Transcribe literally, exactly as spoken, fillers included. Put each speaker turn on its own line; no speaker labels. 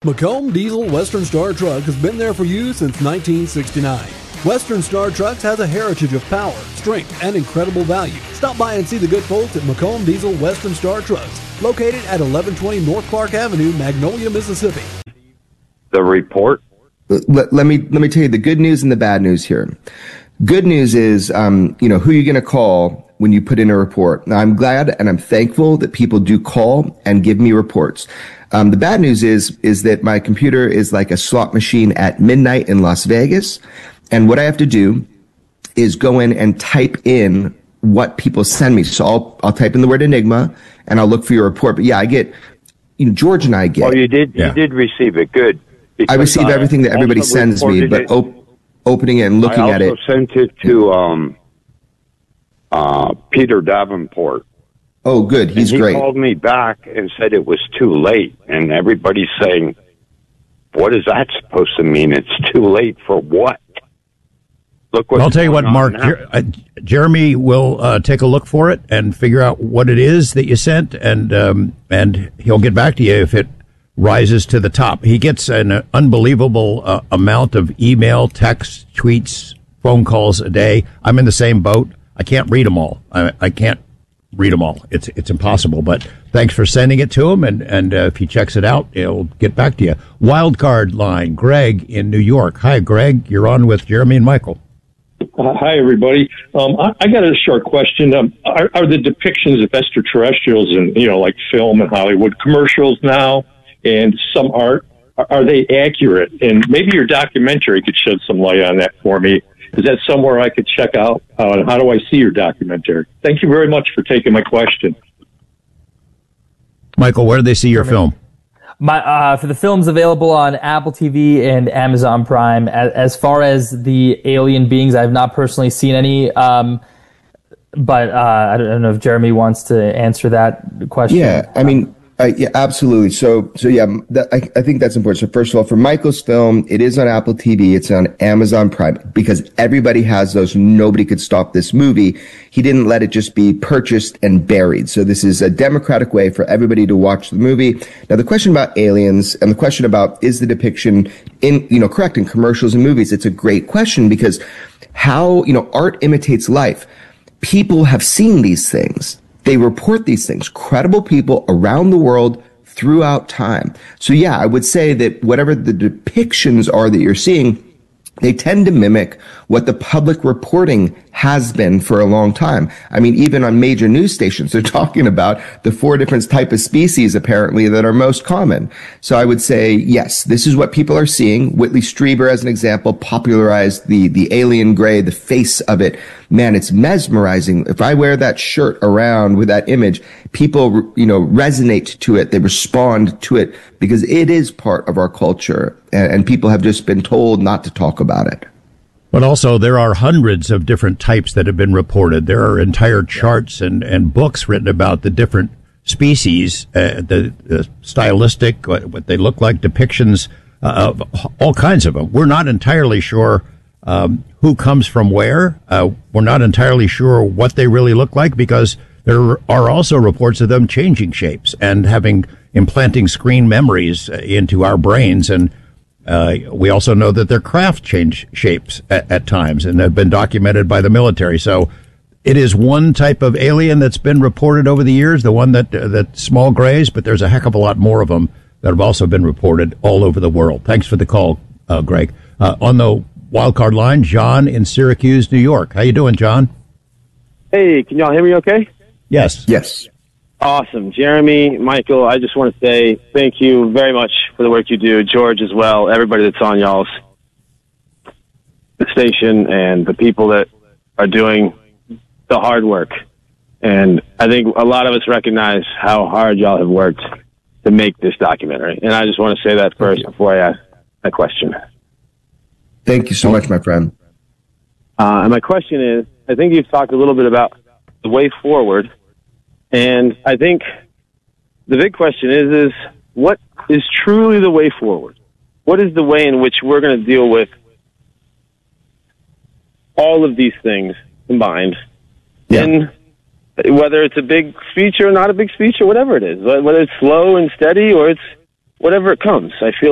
Macomb Diesel Western Star Truck has been there for you since nineteen sixty-nine. Western Star Trucks has a heritage of power, strength, and incredible value. Stop by and see the good folks at Macomb Diesel Western Star Trucks, located at eleven twenty North Clark Avenue, Magnolia, Mississippi.
The report?
Let, let me let me tell you the good news and the bad news here. Good news is, um, you know, who you're going to call when you put in a report. Now, I'm glad and I'm thankful that people do call and give me reports. Um, the bad news is, is that my computer is like a slot machine at midnight in Las Vegas. And what I have to do is go in and type in what people send me. So I'll, I'll type in the word Enigma and I'll look for your report. But yeah, I get, you know, George and I get.
Oh, you did,
yeah.
you did receive it. Good.
I receive
I
everything that everybody sends me, but op- opening it and looking at it.
I also sent it to, um, uh, Peter Davenport.
Oh, good. He's
and he
great.
He called me back and said it was too late. And everybody's saying, what is that supposed to mean? It's too late for what? Look what
I'll tell you what, Mark. Jer- uh, Jeremy will uh, take a look for it and figure out what it is that you sent, and um, and he'll get back to you if it rises to the top. He gets an unbelievable uh, amount of email, text, tweets, phone calls a day. I'm in the same boat. I can't read them all. I, I can't read them all. It's it's impossible. But thanks for sending it to him, and and uh, if he checks it out, he'll get back to you. Wildcard line, Greg in New York. Hi, Greg. You're on with Jeremy and Michael.
Uh, hi, everybody. Um, I, I got a short question. Um, are, are the depictions of extraterrestrials in, you know, like film and Hollywood commercials now, and some art, are, are they accurate? And maybe your documentary could shed some light on that for me. Is that somewhere I could check out? Uh, and how do I see your documentary? Thank you very much for taking my question.
Michael, where do they see your film?
My, uh, for the films available on Apple T V and Amazon Prime. As, as far as the alien beings, I have not personally seen any. Um, but uh, I don't know if Jeremy wants to answer that question.
Yeah, I mean, uh, yeah, absolutely. So, so yeah, that, I, I think that's important. So, first of all, for Michael's film, it is on Apple T V. It's on Amazon Prime because everybody has those. Nobody could stop this movie. He didn't let it just be purchased and buried. So, this is a democratic way for everybody to watch the movie. Now, the question about aliens and the question about is the depiction in, you know, correct in commercials and movies? It's a great question because how, you know, art imitates life. People have seen these things. They report these things, credible people around the world throughout time. So yeah, I would say that whatever the depictions are that you're seeing, they tend to mimic what the public reporting has been for a long time. I mean, even on major news stations, they're talking about the four different type of species apparently that are most common. So I would say, yes, this is what people are seeing. Whitley Strieber, as an example, popularized the, the alien gray, the face of it. Man, it's mesmerizing. If I wear that shirt around with that image, people, you know, resonate to it. They respond to it because it is part of our culture, and, and people have just been told not to talk about it.
But also, there are hundreds of different types that have been reported. There are entire charts and, and books written about the different species, uh, the, the stylistic, what, what they look like, depictions uh, of all kinds of them. We're not entirely sure um, who comes from where. Uh, we're not entirely sure what they really look like because there are also reports of them changing shapes and having implanting screen memories into our brains. And Uh, we also know that their craft change shapes at, at times and have been documented by the military. So it is one type of alien that's been reported over the years, the one that, uh, that small grays, but there's a heck of a lot more of them that have also been reported all over the world. Thanks for the call, uh, Greg. Uh, on the wildcard line, John in Syracuse, New York. How you doing, John?
Hey, can y'all hear me okay?
Yes.
Yes.
Awesome. Jeremy, Michael, I just want to say thank you very much for the work you do. George as well, everybody that's on y'all's station and the people that are doing the hard work. And I think a lot of us recognize how hard y'all have worked to make this documentary. And I just want to say that first before I ask a question.
Thank you so much, my friend.
Uh, and my question is, I think you've talked a little bit about the way forward. And I think the big question is, is what is truly the way forward? What is the way in which we're going to deal with all of these things combined?
Yeah.
In whether it's a big speech or not a big speech or whatever it is, whether it's slow and steady or it's whatever it comes. I feel